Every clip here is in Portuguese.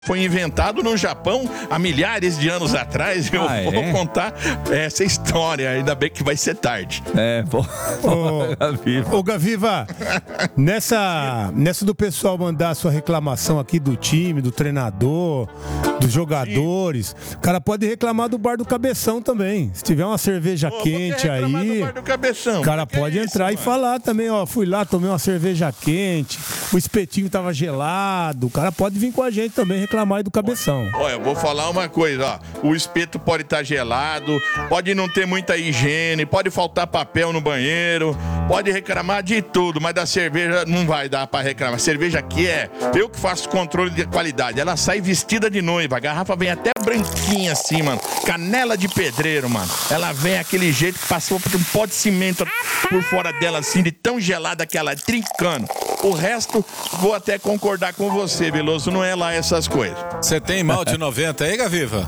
Foi inventado no Japão há milhares de anos atrás. Eu vou contar essa história, ainda bem que vai ser tarde. Ô Gaviva, nessa do pessoal mandar a sua reclamação aqui do time, do treinador, dos jogadores, o cara pode reclamar do bar do Cabeção também. Se tiver uma cerveja quente aí, o cara pode entrar e falar também, ó, fui lá, tomei uma cerveja quente, o espetinho tava gelado, o cara pode vir com a gente também reclamar aí do Cabeção. Olha, eu vou falar uma coisa, ó, o espeto pode estar gelado, pode não ter muita higiene, pode faltar papel no banheiro, pode reclamar de tudo, mas da cerveja não vai dar pra reclamar. A cerveja aqui eu que faço controle de qualidade, ela sai vestida de noiva, a garrafa vem até branquinha assim, mano, canela de pedreiro, mano. Ela vem aquele jeito que passou por um pó de cimento por fora dela assim, de tão gelada que ela é, trincando. O resto, vou até concordar com você, Veloso, não é lá essas coisas. Você tem malte 90 aí, Gaviva?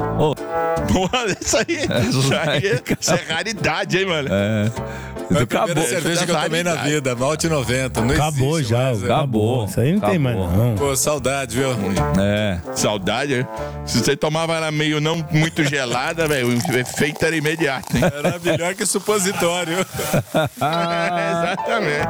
Isso é raridade, hein, mano? Foi a primeira cerveja que eu tomei na vida, malte 90. Não acabou existe já, mais, acabou. Isso aí não tem mais, não. Pô, saudade, viu? Saudade, se você tomava ela meio não muito gelada, velho, o efeito era imediato, hein? Era melhor que supositório. Exatamente.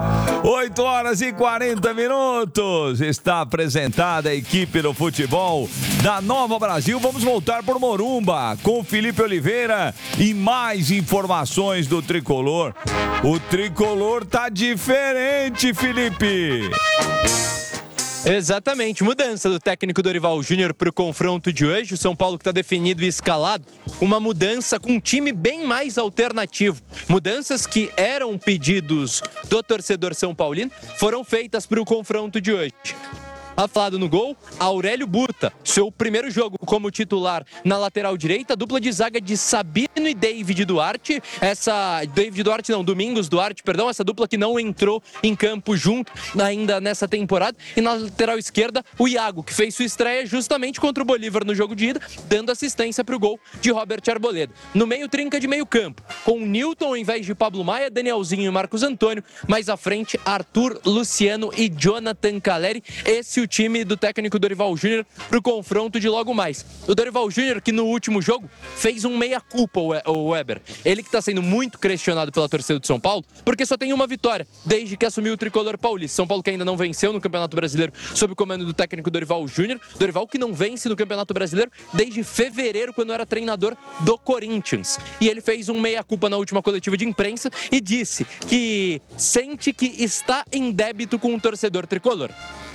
8h40. Está apresentada a equipe do futebol da Nova Brasil. Vamos voltar por Morumba com Felipe Oliveira e mais informações do Tricolor. O Tricolor tá diferente, Felipe. Exatamente, mudança do técnico Dorival Júnior para o confronto de hoje. O São Paulo que está definido e escalado, uma mudança com um time bem mais alternativo. Mudanças que eram pedidos do torcedor são paulino foram feitas para o confronto de hoje. Aflado no gol, Aurélio Buta, seu primeiro jogo como titular na lateral direita, dupla de zaga de Sabino e David Duarte, Domingos Duarte, essa dupla que não entrou em campo junto ainda nessa temporada, e na lateral esquerda, o Iago, que fez sua estreia justamente contra o Bolívar no jogo de ida, dando assistência para o gol de Robert Arboleda. No meio, trinca de meio campo, com Newton ao invés de Pablo Maia, Danielzinho e Marcos Antônio, mais à frente, Arthur, Luciano e Jonathan Caleri. Esse o time do técnico Dorival Júnior para o confronto de logo mais. O Dorival Júnior, que no último jogo fez um meia-culpa, o Weber. Ele que está sendo muito questionado pela torcida do São Paulo, porque só tem uma vitória desde que assumiu o tricolor paulista. São Paulo que ainda não venceu no Campeonato Brasileiro sob o comando do técnico Dorival Júnior. Dorival que não vence no Campeonato Brasileiro desde fevereiro, quando era treinador do Corinthians. E ele fez um meia-culpa na última coletiva de imprensa e disse que sente que está em débito com o torcedor tricolor.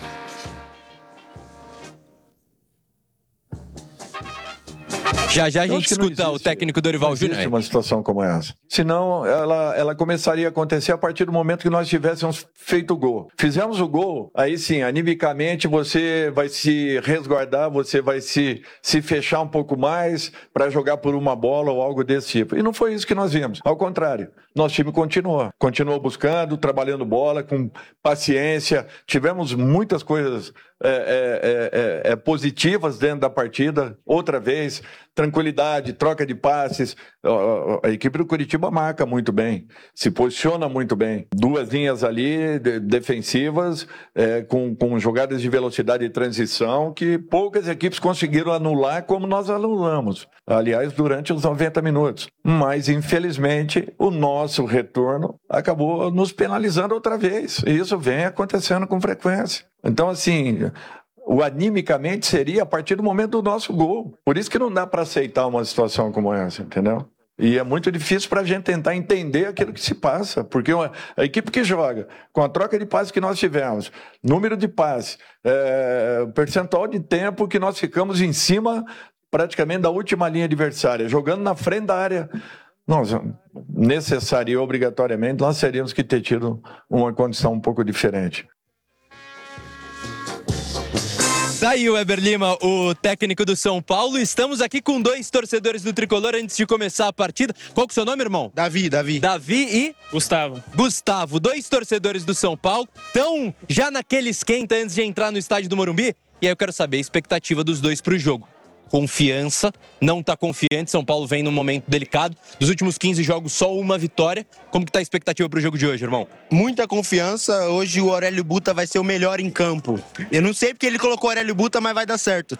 Já a gente escuta o técnico Dorival Júnior. Não existe uma situação como essa. Senão, ela começaria a acontecer a partir do momento que nós tivéssemos feito o gol. Fizemos o gol, aí sim, animicamente você vai se resguardar, você vai se fechar um pouco mais para jogar por uma bola ou algo desse tipo. E não foi isso que nós vimos. Ao contrário, nosso time continuou buscando, trabalhando bola com paciência. Tivemos muitas coisas positivas dentro da partida. Outra vez, tranquilidade, troca de passes. A equipe do Curitiba marca muito bem, se posiciona muito bem. Duas linhas ali defensivas, com jogadas de velocidade e transição que poucas equipes conseguiram anular como nós anulamos. Aliás, durante os 90 minutos. Mas, infelizmente, o nosso retorno acabou nos penalizando outra vez. E isso vem acontecendo com frequência. Então, assim, o animicamente seria a partir do momento do nosso gol. Por isso que não dá para aceitar uma situação como essa, entendeu? E é muito difícil para a gente tentar entender aquilo que se passa, porque a equipe que joga, com a troca de passes que nós tivemos, número de passes, percentual de tempo que nós ficamos em cima praticamente da última linha adversária, jogando na frente da área, necessário e obrigatoriamente, nós teríamos que ter tido uma condição um pouco diferente. Daí o Weber Lima, o técnico do São Paulo. Estamos aqui com dois torcedores do Tricolor antes de começar a partida. Qual que é o seu nome, irmão? Davi. Davi e? Gustavo, dois torcedores do São Paulo. Estão já naquele esquenta antes de entrar no estádio do Morumbi. E aí eu quero saber a expectativa dos dois pro jogo. confiança, não tá confiante. São Paulo vem num momento delicado. Dos últimos 15 jogos, só uma vitória. Como que tá a expectativa pro jogo de hoje, irmão? Muita confiança. Hoje o Aurélio Buta vai ser o melhor em campo. Eu não sei porque ele colocou o Aurélio Buta, mas vai dar certo.